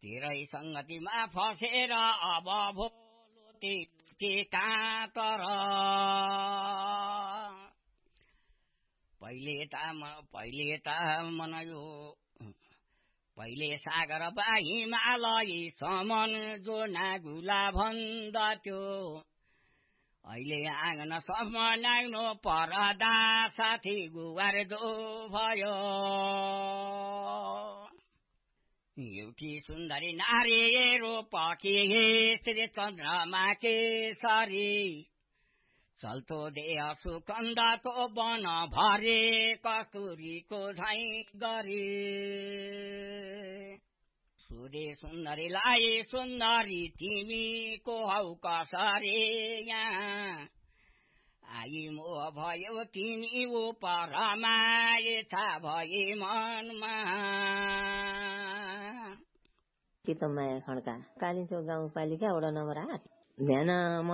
तेरै संगतिमा फसेर अब भोलुती के कातर पहिले सागर बा हिमालय समन जो नागुला भन्दथ्यो अहिले आँगन सम्म नाग्नु परदा साथी गुवार जो भयो एउटी सुन्दरी नारी रूपकी श्री चन्द्रमा केसरी चल्तो देह सुगन्ध तो बन भरे कस्तुरीको झैं गरी सूर्य सुन्दरीलाई सुन्दरी तिमीको हौ कसरी यहाँ आई मोह भयो तिमी उपरमा इच्छा भई मनमा माया खड्का कालिम्पोङ गाउँपालिका वडा नम्बर 8 ध्यान